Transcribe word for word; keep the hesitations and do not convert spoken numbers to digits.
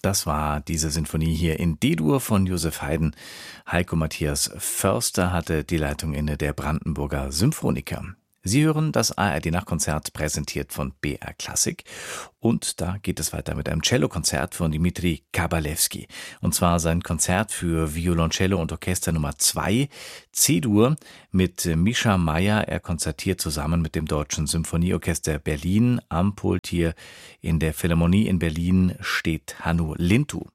Das war diese Sinfonie hier in D-Dur von Joseph Haydn. Heiko Matthias Förster hatte die Leitung inne, der Brandenburger Symphoniker. Sie hören das A R D-Nachtkonzert, präsentiert von B R Klassik. Und da geht es weiter mit einem Cellokonzert von Dmitri Kabalewski. Und zwar sein Konzert für Violoncello und Orchester Nummer zwei, C-Dur, mit Mischa Meyer. Er konzertiert zusammen mit dem Deutschen Symphonieorchester Berlin. Am Pult hier in der Philharmonie in Berlin steht Hannu Lintu.